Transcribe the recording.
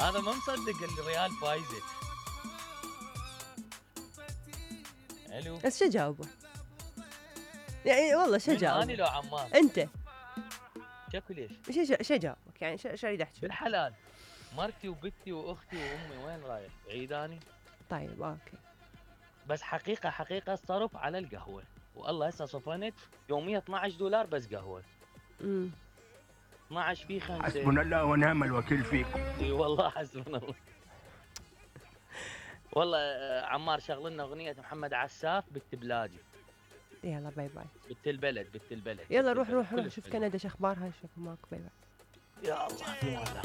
هذا ما مصدق الريال فايزه. الو. بس شو جاوبه؟ يعني والله شو منو اني جاوبه؟ لو عمار؟ انت شكو ليش؟ شو جاوبك؟ يعني شو اريد احكي؟ بالحلال. مرتي وبنتي واختي وامي وين رايح؟ عيداني. طيب اوكي. بس حقيقه الصرف على القهوه. والله هسه صفنت يوميا $12 بس قهوه. امم 12 في 5. حسبنا الله ونعم الوكيل فيكم. اي والله حسبنا الله. والله عمار شغل لنا اغنيه محمد عساف بنت بلادي. يلا باي باي. بنت البلد. يلا بنت روح البلد. روح روح كلش شوف حلو. كندا شو اخبارها، شوف ماكو باي باي. يا الله في مالك.